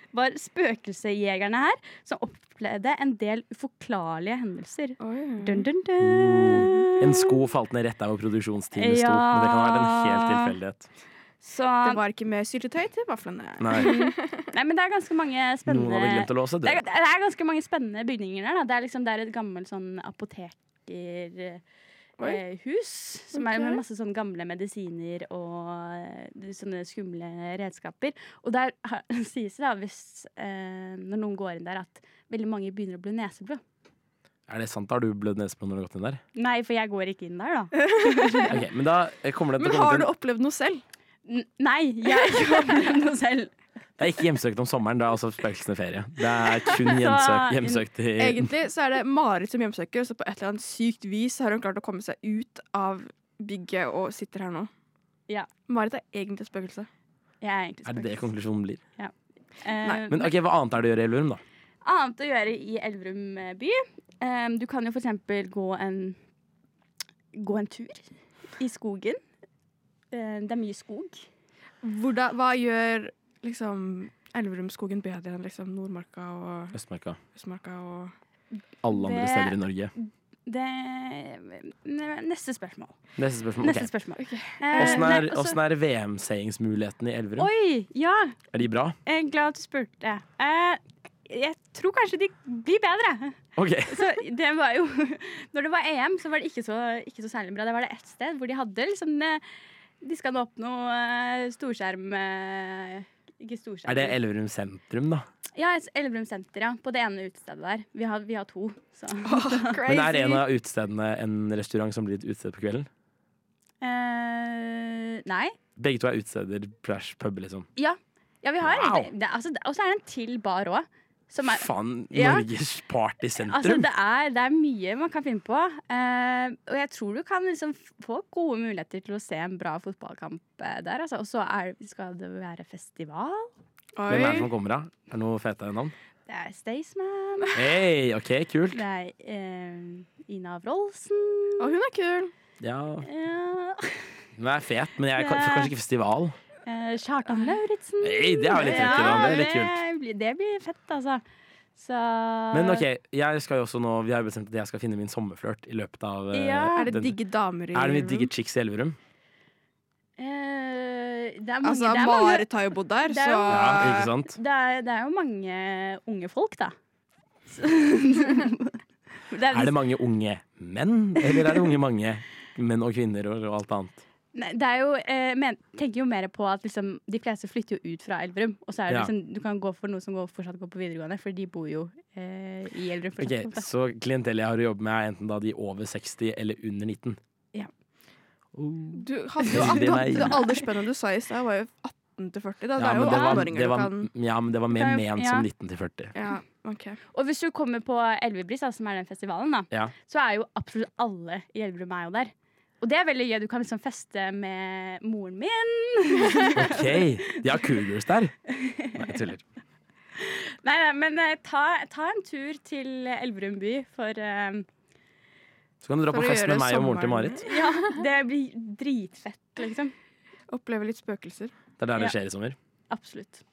var spøkelsesjegerne her, som opplevde en del uforklarlige hendelser. Dun, dun, dun. En sko falt ned rett der hvor produksjonsteamet sto, men det kan være en helt tilfeldighet. Så det var ikke mer syltetøy til vaflene. Nei. Nei, men det er ganske mange spennende Noen hadde glemt å låse døren. Det er ganske mange spennende bygninger der. Da. Det er liksom det er et gammelt sånn apotekerhus som er med masse sånn gamle medisiner og sånne skumle redskaper. Og der sies det da, hvis når noen går inn der, at veldig mange begynner å bli neseblod. Er det sant? Har du blødd neseblod når du har gått inn der? Nei, for jeg går ikke inn der, da. Okay, men da kommer det til Men har du opplevd noe selv? Nei, jeg har ikke opplevd noe selv. Det er ikke hjemsøkt om sommeren, det er altså spøkelsene ferie. Det er kun hjemsøkt i... Egentlig så er det Marit som hjemsøker, og så på et eller annet sykt vis har hun klart å komme seg ut av bygget og sitter her nå. Ja. Marit er egentlig et spøkelse. Jeg er egentlig Er det konklusjonen blir? Ja. Men ok, hva annet er det å gjøre i Elverum da? Annet å gjøre i Elverum by. Du kan jo for eksempel gå en tur i skogen. Det er mye skog. Hva gjør liksom Elverumsskogen bedre enn liksom Nordmarka og Østmarka. og Alle andre steder i Norge. Neste spørsmål. Neste spørsmål. Okay. Hvordan er VM-seiersmulighetene i Elverum? Oi, ja. Er de bra? Jeg er glad at du spurte. Jeg tror kanskje de blir bedre. Okay. Så det var jo når det var EM, så var det ikke så særlig bra. Det var det ett sted hvor de hadde liksom de skal nå opp noe storskjerm. Ikke storskjerm. Er det Elverum sentrum, da? Ja, Elverum senter, ja. På det ene utestedet der. Vi har to. Så. Men er en av utestedene en restaurant som blir et utested på kvelden? Nei. Begge to er utesteder / pub, liksom? Ja vi har egentlig. Og så er det en til bar også. Faen, Norges partysentrum. Altså, det er mye man kan finne på. Og jeg tror du kan liksom få gode muligheter til å se en bra fotballkamp der. Altså. Og så skal det være festival. Hvem er det som kommer da? Er det noe fete navn? Det er Staysman. Hei, ok, kult. Det er Ina Wroldsen. Og hun er kul. Ja. Hun er fet, men jeg får kanskje ikke festival. Kjartan Lauritsen. Hey, det er jo litt fett, da. Det er litt kult. Det blir fett, altså. Så... Men ok, jeg skal jo også nå vi har bestemt at jeg skal finne min sommerflørt i løpet av Er det digge damer i Elverum? Er det digge chicks i Elverum? Altså, Marit har jo bodd der, så ja, ikke sant? Det er jo mange unge folk, da. Er det mange unge menn, eller er det mange menn og kvinner og alt annet? Nei, det er jo, tenker jo mer på at liksom, de fleste flytter jo ut fra Elverum. Og så er det liksom, du kan gå for noen som fortsatt går på videregående, for de bor jo i Elverum. Okay, så klientellet jeg har å jobbe med er enten da de over 60 eller under 19. Ja. Du hadde jo aldersspennet du sa i sted, var jo 18 til 40. Da. Det er jo 18-åringer du kan... Ja, men det var mer ment som 19 til 40. Ja, okay. Og hvis du kommer på Elverbris, som er den festivalen, da, så er jo absolutt alle i Elverum er jo der. Og det er veldig gøy. Du kan liksom feste med moren min. Ok, de har cougars der. Nei, jeg tuller. Nei, men ta en tur til Elverum by for... Så kan du dra på fest med meg og moren til Marit. Ja, det blir dritfett, liksom. Oppleve litt spøkelser. Det er der det skjer i sommer. Absolutt.